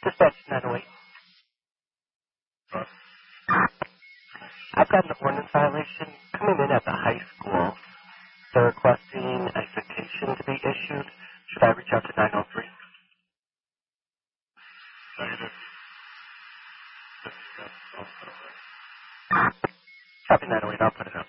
Dispatch 908. I've got an ordinance violation coming in at the high school. They're requesting a citation to be issued. Should I reach out to 903? Copy 908, I'll put it up.